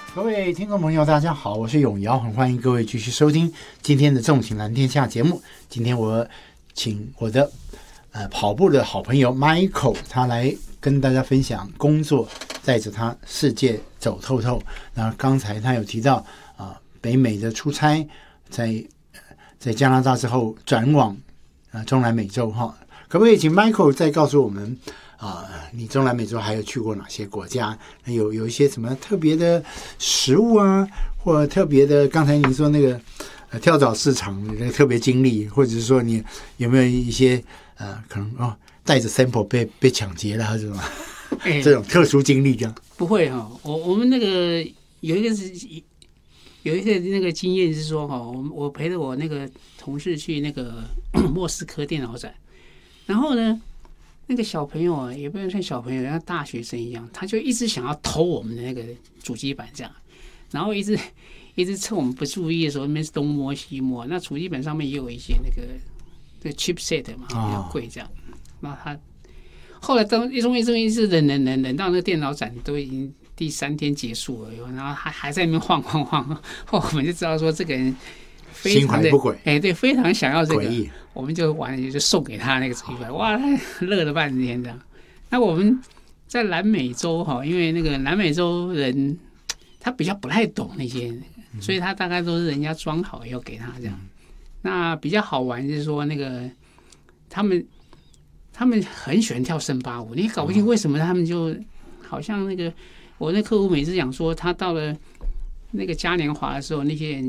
各位听众朋友，大家好，我是永尧，很欢迎各位继续收听今天的纵情蓝天下节目。今天我请我的跑步的好朋友 Michael， 他来跟大家分享工作，带着他世界走透透。那刚才他有提到北美的出差，在加拿大之后转往中南美洲哈，可不可以请 Michael 再告诉我们你中南美洲还有去过哪些国家？有一些什么特别的食物啊，或特别的刚才您说那个跳蚤市场的特别经历，或者是说你有没有一些可能带着 sample 被抢劫了，还是什么这种特殊经历这样？ 不会哈，我们那个有一个那个经验是说哈，我陪着我那个同事去那个莫斯科电脑展，然后呢，那个小朋友啊，也不能算小朋友，像大学生一样，他就一直想要偷我们的那个主机板这样，然后一直趁我们不注意的时候，那边东摸西摸。那主机板上面也有一些那个 chipset 嘛，比较贵这样。然后他后来终于是忍到那个电脑展都已经第3天结束了，然后还在那边晃，后我们就知道说这个人非常的心怀不轨， 对，非常想要这个， 诡异， 我们就就送给他那个主机板，哇，他乐了半天这样。那我们在南美洲哈，因为那个南美洲人他比较不太懂那些，所以他大概都是人家装好以后给他这样。那比较好玩就是说那个他们很喜欢跳森巴舞，你搞不清为什么他们就好像那个我那客户每次讲说他到了那个嘉年华的时候，那些人